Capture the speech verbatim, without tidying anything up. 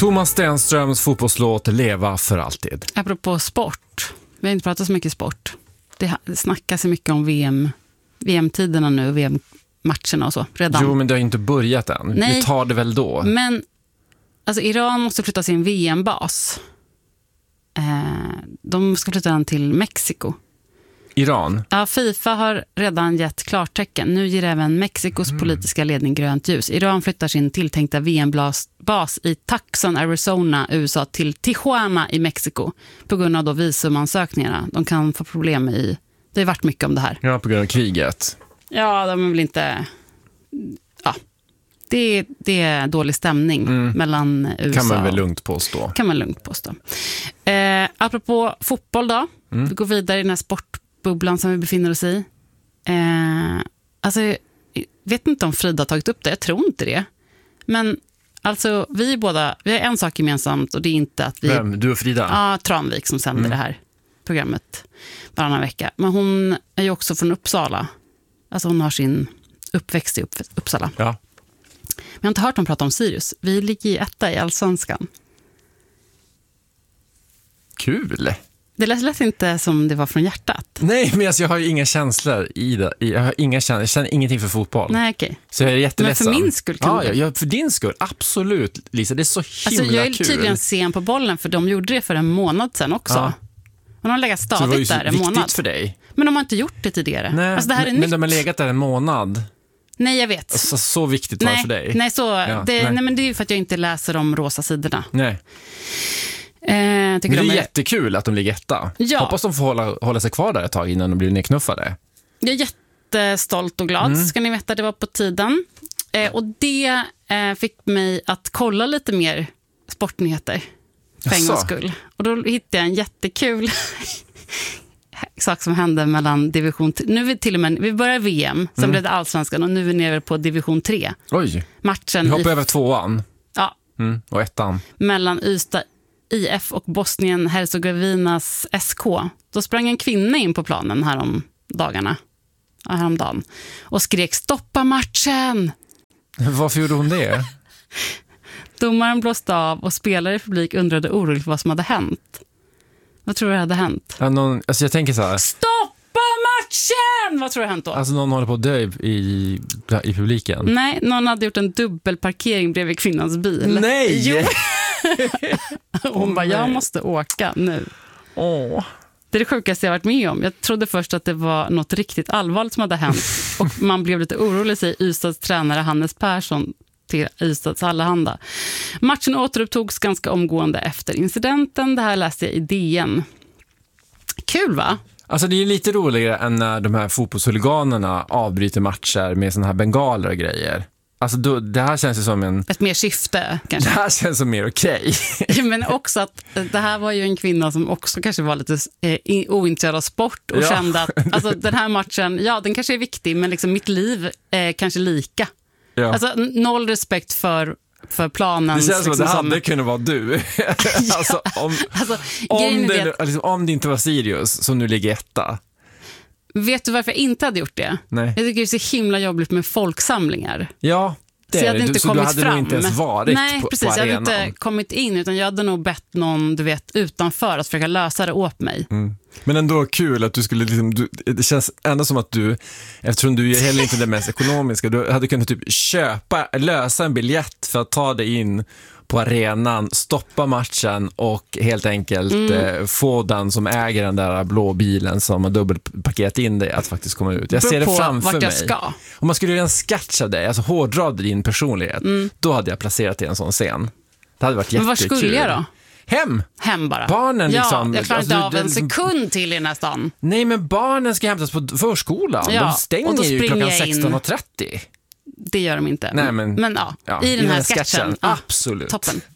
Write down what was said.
Thomas Stenströms fotbollslåt Leva för alltid. Apropå sport. Vi har inte pratat så mycket sport. Det snackas så mycket om V M, V M-tiderna nu, V M-matcherna och så redan. Jo, men det har inte börjat än. Nej, vi tar det väl då. Men alltså, Iran måste flytta sin V M-bas. Eh, de ska flytta den till Mexiko. Iran? Ja, FIFA har redan gett klartecken. Nu ger även Mexikos mm. politiska ledning grönt ljus. Iran flyttar sin tilltänkta V M-bas i Tucson, Arizona, U S A till Tijuana i Mexiko på grund av då visumansökningarna. De kan få problem i... Det har varit mycket om det här. Ja, på grund av kriget. Ja, de vill inte... Ja, det, det är dålig stämning mm. mellan U S A. Kan man väl lugnt påstå. Kan man lugnt påstå. Eh, apropå fotboll då. Mm. Vi går vidare i den här sportbubblan som vi befinner oss i. Eh, alltså, jag vet inte om Frida har tagit upp det. Jag tror inte det. Men alltså, vi båda, vi har en sak gemensamt och det är inte att vi... Vem? Du och Frida? Ja, Tranvik som sänder mm. det här programmet varannan vecka. Men hon är ju också från Uppsala. Alltså hon har sin uppväxt i Uppsala. Ja. Men jag har inte hört dem prata om Sirius. Vi ligger i etta i Allsvenskan. Kul! Det lät inte som det var från hjärtat. Nej, men alltså, jag har ju inga känslor i det. Jag har inga känslor. Jag känner ingenting för fotboll. Nej, okej. Okay. Så jag är jätteledsen. Men för min skull kan ja, du. Ja, för din skull. Absolut, Lisa. Det är så himla kul. Alltså, jag är kul. Tydligen sen på bollen för de gjorde det för en månad sedan också. Ja. Och de har legat stadigt där en månad. För dig. Men de har inte gjort det tidigare. Nej, alltså, det här är men, nytt. men de har legat där en månad. Nej, jag vet. Alltså, så viktigt var det för dig. Nej, så, ja, det, nej. nej, men det är ju för att jag inte läser de rosa sidorna. Nej. Eh, men det är, de är jättekul att de ligger etta. Ja. Hoppas de får hålla, hålla sig kvar där ett tag innan de blir nedknuffade. Jag är jättestolt och glad, mm. ska ni veta. Det var på tiden. Eh, och det eh, fick mig att kolla lite mer sportnyheter. För en gångs skull. Och då hittade jag en jättekul sak som hände mellan division tre. Nu är vi till och med, vi börjar V M, sen mm. blev det Allsvenskan och nu är vi nere på division tre. Oj, matchen vi hoppar i, över tvåan. Ja. Mm, och ettan. Mellan Ystad I F och Bosnien-Hercegovinas S K. Då sprang en kvinna in på planen här om dagarna. Häromdagen. Och skrek stoppa matchen! Varför gjorde hon det? Domaren blåste av och spelare i publik undrade oroligt vad som hade hänt. Vad tror du hade hänt? Ja, någon, alltså jag tänker så här. Stoppa matchen! Vad tror du hade hänt då? Alltså någon håller på att dö i, i publiken. Nej, någon hade gjort en dubbelparkering bredvid kvinnans bil. Nej! Jo. Hon oh, bara, jag måste åka nu. Åh. Det är det sjukaste jag varit med om. Jag trodde först att det var något riktigt allvarligt som hade hänt. Och man blev lite orolig, säger Ystads tränare Hannes Persson till Ystads Allehanda. Matchen återupptogs ganska omgående efter incidenten. Det här läste jag i D N. Kul, va? Alltså det är lite roligare än när de här fotbollshuliganerna avbryter matcher med såna här bengaler och grejer. Alltså då, det här känns ju som en... Ett mer syfte, kanske. Det här känns som mer okej. Okay. Men också att det här var ju en kvinna som också kanske var lite eh, ointresserad av sport och ja. Kände att alltså, den här matchen, ja, den kanske är viktig, men liksom mitt liv är kanske lika. Ja. Alltså noll respekt för, för planen. Det känns som liksom, att det hade som... kunnat vara du. alltså, om, alltså, om, det, vet... liksom, om det inte var Sirius som nu ligger etta. Vet du varför jag inte hade gjort det? Nej. Jag tycker det är så himla jobbigt med folksamlingar. Ja, det så jag är hade det. inte Så kommit du hade fram. nog inte ens varit Nej, på, precis, på arenan. Jag hade inte kommit in, utan jag hade nog bett någon, du vet, utanför att försöka lösa det åt mig. Mm. Men ändå kul att du skulle liksom, du, det känns ändå som att du, eftersom du är heller inte det mest ekonomiska, du hade kunnat typ köpa, lösa en biljett för att ta dig in på arenan, stoppa matchen och helt enkelt mm. eh, få den som äger den där blå bilen som har dubbelpakerat in dig att faktiskt komma ut. Jag ser det framför vart jag mig. Ska. Om man skulle göra en sketch av dig, alltså hårdra din personlighet, mm. då hade jag placerat i en sån scen. Det hade varit jättekul. Men var skulle jag då? Hem. Hem bara. Barnen liksom. Ja, jag klarar inte alltså, av en sekund till i nästan. Nej, men barnen ska hämtas på förskolan. Ja, de stänger ju klockan sexton och trettio. Det gör de inte. Nej, men, men ja, ja, i den här sketchen. sketchen Ja, absolut. Toppen.